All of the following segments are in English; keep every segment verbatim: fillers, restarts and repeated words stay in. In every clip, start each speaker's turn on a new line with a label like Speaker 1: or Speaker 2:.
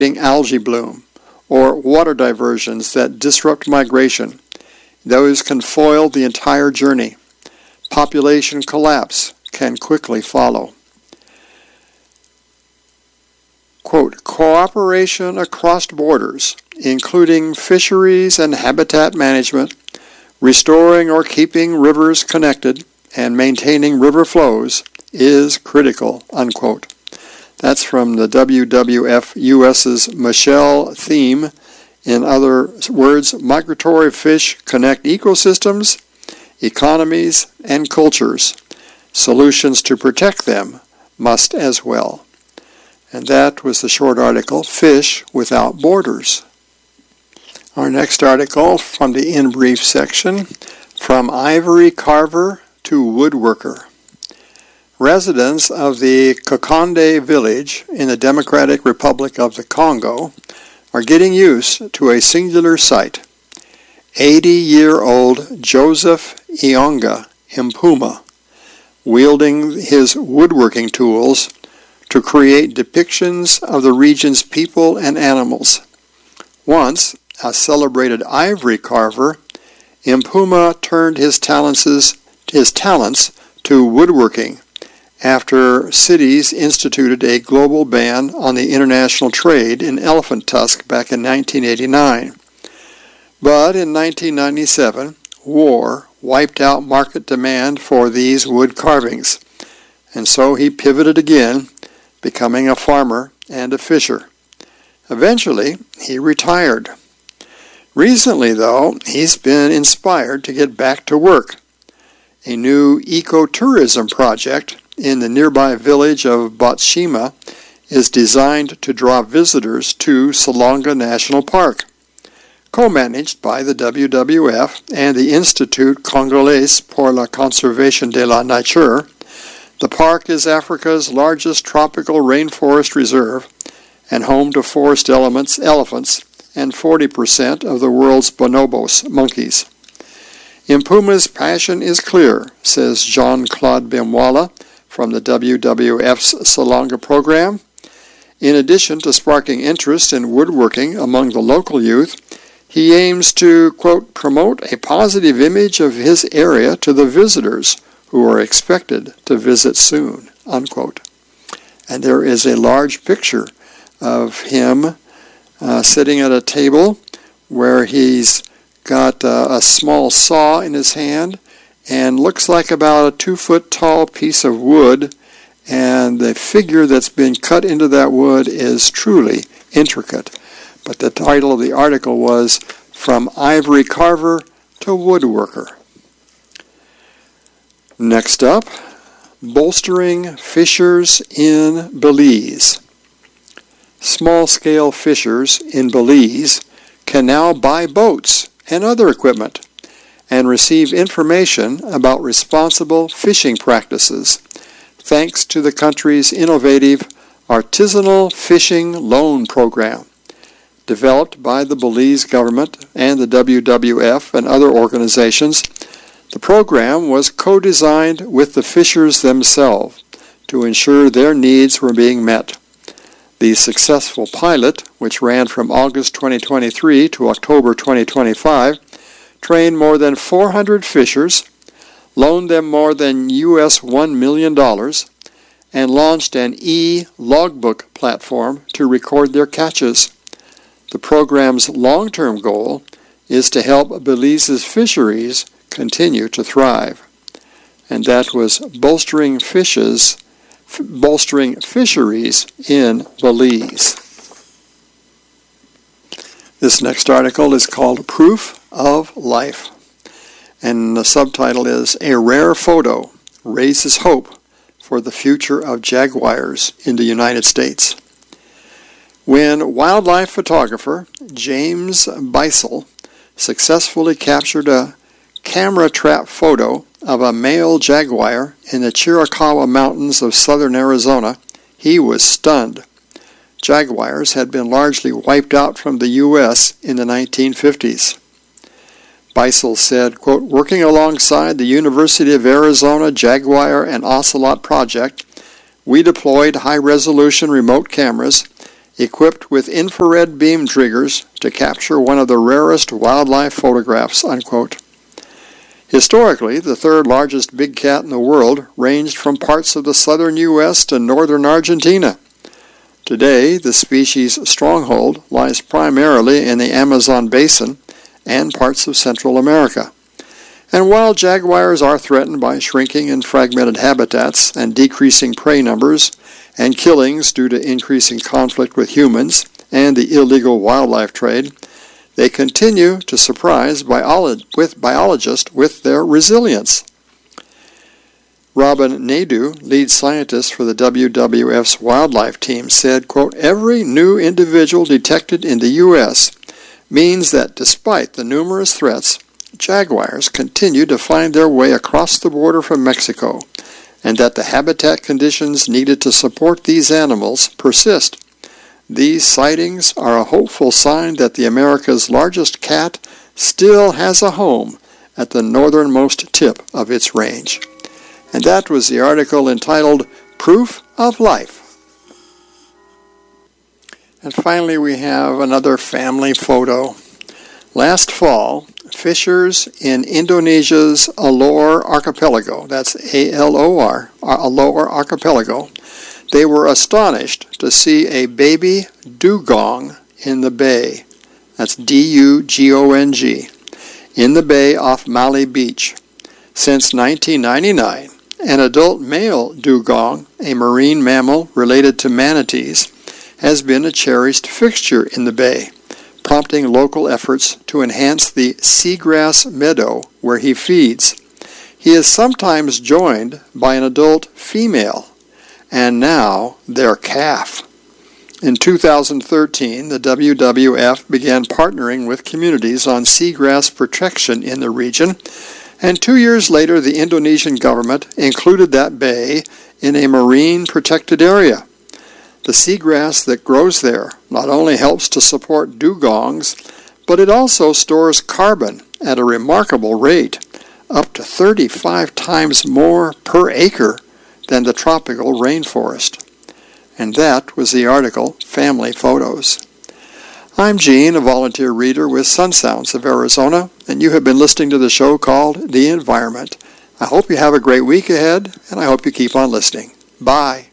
Speaker 1: algae bloom, or water diversions that disrupt migration. Those can foil the entire journey. Population collapse can quickly follow. Quote, cooperation across borders, including fisheries and habitat management, restoring or keeping rivers connected, and maintaining river flows is critical, unquote. That's from the W W F U S's Michelle theme. In other words, migratory fish connect ecosystems, economies, and cultures. Solutions to protect them must as well. And that was the short article, Fish Without Borders. Our next article from the In Brief section, From Ivory Carver to Woodworker. Residents of the Kokonde village in the Democratic Republic of the Congo are getting used to a singular sight. eighty-year-old Joseph Ionga Impuma, wielding his woodworking tools to create depictions of the region's people and animals. Once a celebrated ivory carver, Impuma turned his talents, his talents to woodworking after cities instituted a global ban on the international trade in elephant tusk back in nineteen eighty-nine. But in nineteen ninety-seven, war wiped out market demand for these wood carvings, and so he pivoted again, becoming a farmer and a fisher. Eventually, he retired. Recently, though, he's been inspired to get back to work. A new ecotourism project in the nearby village of Botshima is designed to draw visitors to Salonga National Park. Co-managed by the W W F and the Institut Congolais pour la Conservation de la Nature, the park is Africa's largest tropical rainforest reserve and home to forest elements, elephants and forty percent of the world's bonobos, monkeys. Impuma's passion is clear, says Jean-Claude Bemwala from the W W F's Salonga program. In addition to sparking interest in woodworking among the local youth, he aims to, quote, promote a positive image of his area to the visitors who are expected to visit soon, unquote. And there is a large picture of him uh, sitting at a table where he's got uh, a small saw in his hand and looks like about a two-foot tall piece of wood, and the figure that's been cut into that wood is truly intricate. But the title of the article was From Ivory Carver to Woodworker. Next up, bolstering fishers in Belize. Small-scale fishers in Belize can now buy boats and other equipment and receive information about responsible fishing practices thanks to the country's innovative Artisanal Fishing Loan Program, developed by the Belize government and the W W F and other organizations. The program was co-designed with the fishers themselves to ensure their needs were being met. The successful pilot, which ran from August twenty twenty-three to October twenty twenty-five, trained more than four hundred fishers, loaned them more than U S one million dollars, and launched an e-logbook platform to record their catches. The program's long-term goal is to help Belize's fisheries continue to thrive. And that was bolstering fishes, f- bolstering fisheries in Belize. This next article is called Proof of Life, and the subtitle is A Rare Photo Raises Hope for the Future of Jaguars in the United States. When wildlife photographer James Beisel successfully captured a camera trap photo of a male jaguar in the Chiricahua Mountains of southern Arizona, he was stunned. Jaguars had been largely wiped out from the U S in the nineteen fifties. Beisel said, quote, working alongside the University of Arizona Jaguar and Ocelot Project, we deployed high-resolution remote cameras equipped with infrared beam triggers to capture one of the rarest wildlife photographs, unquote. Historically, the third largest big cat in the world ranged from parts of the southern U S to northern Argentina. Today, the species' stronghold lies primarily in the Amazon basin and parts of Central America. And while jaguars are threatened by shrinking and fragmented habitats and decreasing prey numbers and killings due to increasing conflict with humans and the illegal wildlife trade, they continue to surprise biolo- with biologists with their resilience. Robin Naidoo, lead scientist for the W W F's wildlife team, said, quote, "Every new individual detected in the U S means that despite the numerous threats, jaguars continue to find their way across the border from Mexico, and that the habitat conditions needed to support these animals persist. These sightings are a hopeful sign that the America's largest cat still has a home at the northernmost tip of its range." And that was the article entitled Proof of Life. And finally we have another family photo. Last fall, fishers in Indonesia's Alor Archipelago, that's A L O R, Alor Archipelago, they were astonished to see a baby dugong in the bay, that's D U G O N G, in the bay off Mali Beach. Since nineteen ninety-nine, an adult male dugong, a marine mammal related to manatees, has been a cherished fixture in the bay, prompting local efforts to enhance the seagrass meadow where he feeds. He is sometimes joined by an adult female, and now their calf. In two thousand thirteen, the W W F began partnering with communities on seagrass protection in the region, and two years later the Indonesian government included that bay in a marine protected area. The seagrass that grows there not only helps to support dugongs, but it also stores carbon at a remarkable rate, up to thirty-five times more per acre than the tropical rainforest. And that was the article Family Photos. I'm Gene, a volunteer reader with Sun Sounds of Arizona, and you have been listening to the show called The Environment. I hope you have a great week ahead, and I hope you keep on listening. Bye.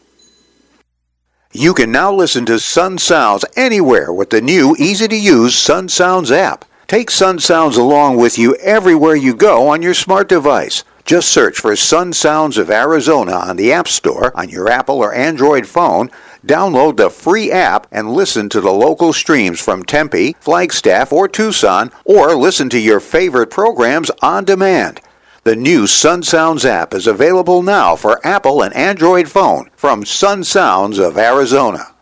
Speaker 2: You can now listen to Sun Sounds anywhere with the new, easy-to-use Sun Sounds app. Take Sun Sounds along with you everywhere you go on your smart device. Just search for Sun Sounds of Arizona on the App Store on your Apple or Android phone, download the free app, and listen to the local streams from Tempe, Flagstaff, or Tucson, or listen to your favorite programs on demand. The new Sun Sounds app is available now for Apple and Android phone from Sun Sounds of Arizona.